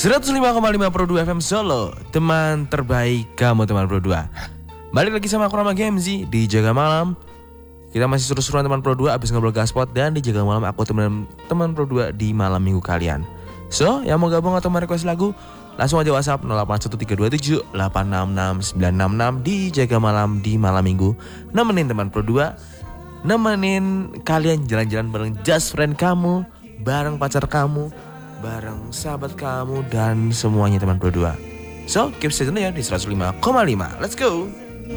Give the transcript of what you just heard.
105,5 Pro 2 FM Solo, teman terbaik kamu teman Pro 2. Balik lagi sama aku Rama Gamzi di Jaga Malam. Kita masih seru-seruan teman Pro 2 abis ngobrol gaspot, dan di Jaga Malam aku teman Pro 2 di malam minggu kalian. So, yang mau gabung atau mau request lagu, langsung aja WhatsApp 081327866966 di Jaga Malam di malam minggu. Nemenin teman Pro 2, nemenin kalian jalan-jalan bareng just friend kamu, bareng pacar kamu, bareng sahabat kamu, dan semuanya teman Pro 2. So, keep stay tune ya di 105,5. Let's go.